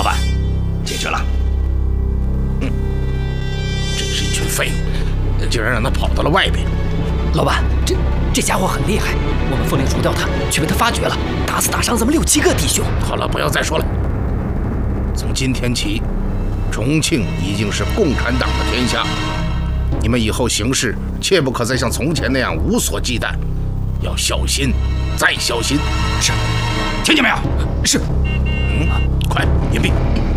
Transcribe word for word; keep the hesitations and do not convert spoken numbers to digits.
板，解决了。嗯，真是一群废物，竟然让他跑到了外边。 老板，这这家伙很厉害，我们奉令除掉他，却被他发觉了，打死打伤咱们六七个弟兄。 好了，不要再说了。从今天起，重庆已经是共产党的天下，你们以后行事切不可再像从前那样无所忌惮，要小心，再小心。 是，听见没有？ 是。 嗯，快隐蔽。